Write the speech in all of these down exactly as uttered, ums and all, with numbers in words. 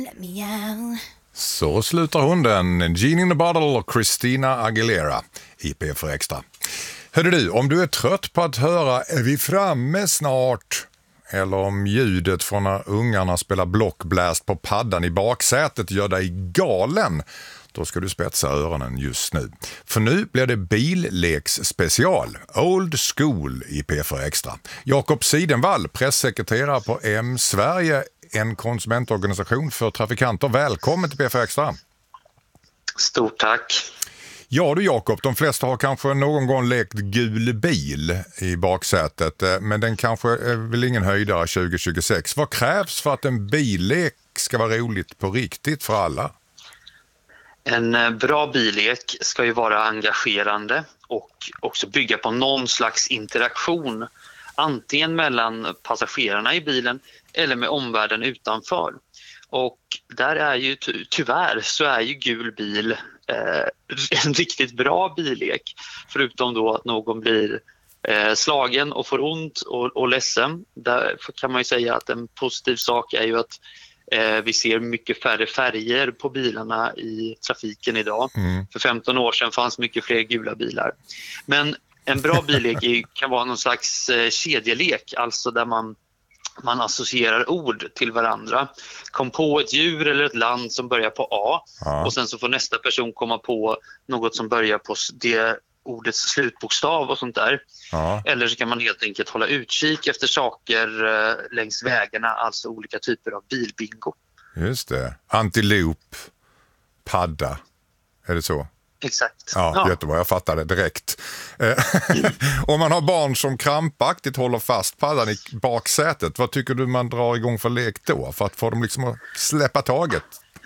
Så slutar hunden Genie in the Bottle och Christina Aguilera i P F Extra. Hörde du, om du är trött på att höra är vi framme snart, eller om ljudet från när ungarna spelar blockblast på paddan i baksätet gör dig galen, då ska du spetsa öronen just nu. För nu blir det billeks special, Old School i P F Extra. Jakob Sidenvall, pressekreterare på M Sverige, en konsumentorganisation för trafikanter. Välkommen till P F Extra. Stort tack. Ja du Jakob, de flesta har kanske någon gång lekt gul bil i baksätet, men den kanske är väl ingen höjdare tjugo tjugosex. Vad krävs för att en billek ska vara roligt på riktigt för alla? En bra billek ska ju vara engagerande och också bygga på någon slags interaktion, antingen mellan passagerarna i bilen eller med omvärlden utanför. Och där är ju ty- tyvärr så är ju gul bil eh, en riktigt bra billek, förutom då att någon blir eh, slagen och får ont och, och ledsen. Där kan man ju säga att en positiv sak är ju att eh, vi ser mycket färre färger på bilarna i trafiken idag. Mm. För femton år sedan fanns mycket fler gula bilar. Men en bra billek är, kan vara någon slags eh, kedjelek, alltså där man Man associerar ord till varandra. Kom på ett djur eller ett land som börjar på A, ja. Och sen så får nästa person komma på något som börjar på det ordets slutbokstav och sånt där. Ja. Eller så kan man helt enkelt hålla utkik efter saker eh, längs vägarna, alltså olika typer av bilbingo. Just det. Antilop, padda, är det så? Exakt. Ja, ja. Jättebra, jag fattar det direkt. Om man har barn som krampaktigt håller fast paddan i baksätet, vad tycker du man drar igång för lek då? För att få dem liksom att släppa taget?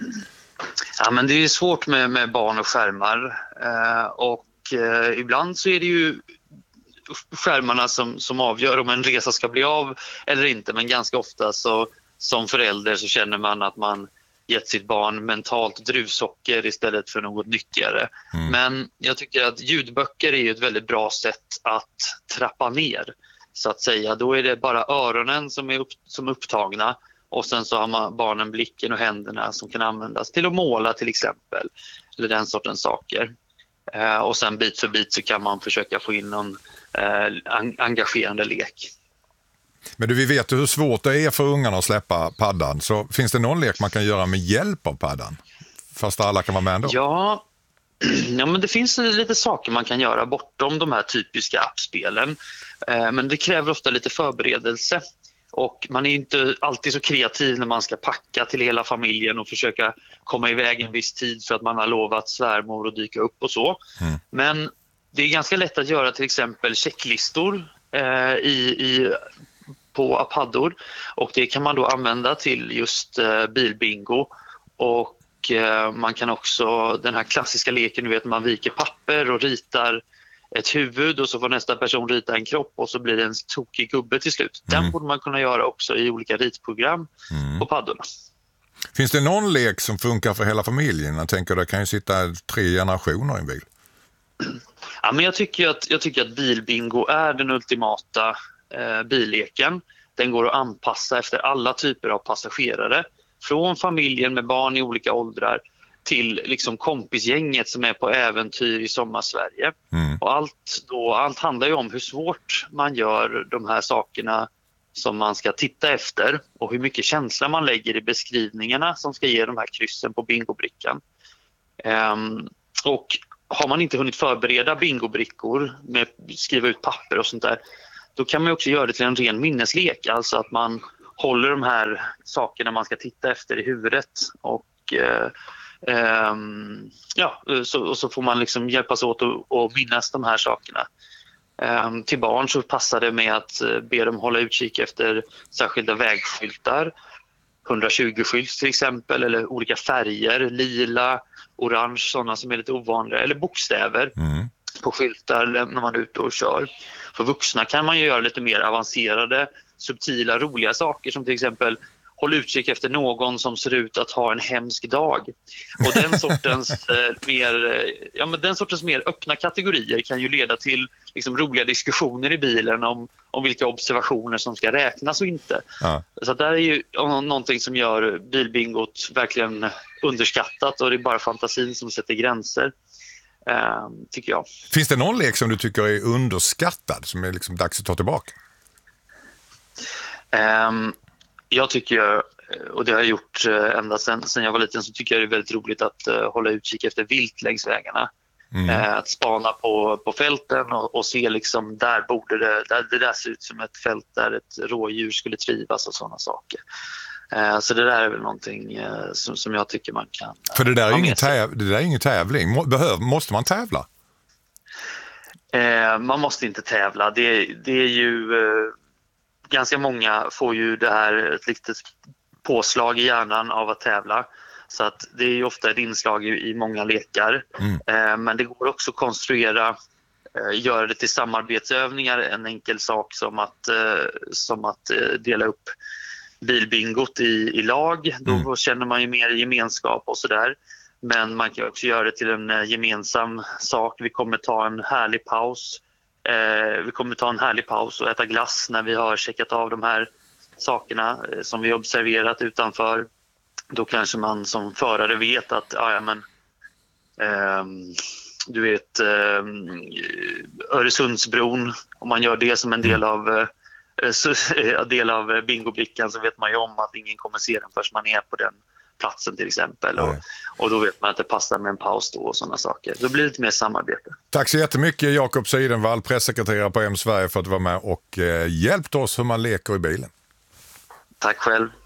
Ja, men det är ju svårt med, med barn och skärmar. Eh, och eh, ibland så är det ju skärmarna som, som avgör om en resa ska bli av eller inte. Men ganska ofta så som förälder så känner man att man gett sitt barn mentalt druvsocker istället för något nyttigare. Mm. Men jag tycker att ljudböcker är ju ett väldigt bra sätt att trappa ner, så att säga. Då är det bara öronen som är upp, som upptagna, och sen så har man barnen blicken och händerna som kan användas till att måla till exempel, eller den sortens saker. Eh, och sen bit för bit så kan man försöka få in någon eh, engagerande lek. Men du, vi vet hur svårt det är för ungarna att släppa paddan. Så finns det någon lek man kan göra med hjälp av paddan? Fast alla kan vara med ändå. Ja, ja men det finns lite saker man kan göra bortom de här typiska appspelen. Eh, men det kräver ofta lite förberedelse. Och man är inte alltid så kreativ när man ska packa till hela familjen och försöka komma iväg en viss tid för att man har lovat svärmor att dyka upp och så. Mm. Men det är ganska lätt att göra till exempel checklistor eh, i... i på appaddor, och det kan man då använda till just eh, bilbingo. Och eh, man kan också, den här klassiska leken, du vet, man viker papper och ritar ett huvud och så får nästa person rita en kropp och så blir det en tokig gubbe till slut. Den mm. borde man kunna göra också i olika ritprogram mm. på paddorna. Finns det någon lek som funkar för hela familjen? Jag tänker det kan ju sitta tre generationer i en bil. Ja, men jag tycker att, jag tycker att bilbingo är den ultimata Eh, billeken. Den går att anpassa efter alla typer av passagerare. Från familjen med barn i olika åldrar till liksom kompisgänget som är på äventyr i sommarsverige. Mm. Och allt, då, allt handlar ju om hur svårt man gör de här sakerna som man ska titta efter och hur mycket känsla man lägger i beskrivningarna som ska ge de här kryssen på bingobrickan. Um, och har man inte hunnit förbereda bingobrickor med skriva ut papper och sånt där, då kan man också göra det till en ren minneslek. Alltså att man håller de här sakerna man ska titta efter i huvudet. Och, eh, eh, ja, så, och så får man liksom hjälpas åt att, att minnas de här sakerna. Eh, till barn så passar det med att be dem hålla utkik efter särskilda vägskyltar. hundratjugo-skylt till exempel, eller olika färger. Lila, orange, sådana som är lite ovanliga. Eller bokstäver. Mm. På skyltar när man är ute och kör. För vuxna kan man ju göra lite mer avancerade, subtila, roliga saker som till exempel håll utkik efter någon som ser ut att ha en hemsk dag. Och den sortens, eh, mer, eh, ja, men den sortens mer öppna kategorier kan ju leda till liksom, roliga diskussioner i bilen om, om vilka observationer som ska räknas och inte. Ja. Så det är ju någonting som gör bilbingot verkligen underskattat, och det är bara fantasin som sätter gränser. Uh, tycker jag. Finns det någon lek som du tycker är underskattad, som är liksom dags att ta tillbaka? Um, jag tycker, och det har jag gjort uh, ända sedan, sedan jag var liten, så tycker jag det är väldigt roligt att uh, hålla utkik efter vilt längs vägarna. Mm. Uh, att spana på, på fälten och, och se liksom, där borde det, där, det där ser ut som ett fält där ett rådjur skulle trivas och sådana saker. Uh, så det där är väl någonting uh, som, som jag tycker man kan... Uh, För det där är ingen, täv- det där är ingen tävling. Behöver, måste man tävla? Uh, man måste inte tävla. Det, det är ju... Uh, ganska många får ju det här ett litet påslag i hjärnan av att tävla. Så att det är ju ofta ett inslag i, i många lekar. Mm. Uh, men det går också att konstruera, uh, göra det till samarbetsövningar. En enkel sak som att, uh, som att uh, dela upp bilbingot i, i lag. Då mm. känner man ju mer gemenskap och sådär. Men man kan också göra det till en uh, gemensam sak. Vi kommer ta en härlig paus. Uh, vi kommer ta en härlig paus och äta glass när vi har checkat av de här sakerna uh, som vi observerat utanför. Då kanske man som förare vet att ah, ja, men, um, du vet um, Öresundsbron, om man gör det som en del av uh, del av bingobrickan, så vet man ju om att ingen kommer se den förrän man är på den platsen till exempel. Och, och då vet man att det passar med en paus då och sådana saker. Då blir det lite mer samarbete. Tack så jättemycket Jakob Seidenvall, pressekreterare på M Sverige, för att du var med och eh, hjälpt oss hur man leker i bilen. Tack själv.